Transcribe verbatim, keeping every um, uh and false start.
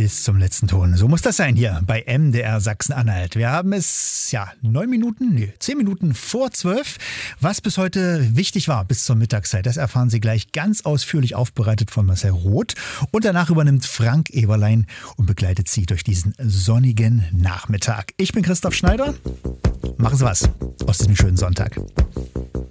bis zum letzten Ton. So muss das sein hier bei M D R Sachsen-Anhalt. Wir haben es, ja, neun Minuten, nee, zehn Minuten vor zwölf. Was bis heute wichtig war bis zur Mittagszeit, das erfahren Sie gleich ganz ausführlich aufbereitet von Marcel Roth. Und danach übernimmt Frank Eberlein und begleitet Sie durch diesen sonnigen Nachmittag. Ich bin Christoph Schneider. Machen Sie was aus diesem schönen Sonntag.